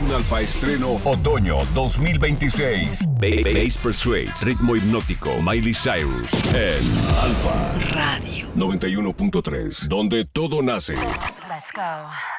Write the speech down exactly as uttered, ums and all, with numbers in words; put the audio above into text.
Un Alfa estreno otoño dos mil veintiséis. Bass Persuades, ritmo hipnótico, Miley Cyrus en Alfa Radio noventa y uno punto tres, donde todo nace. Let's go.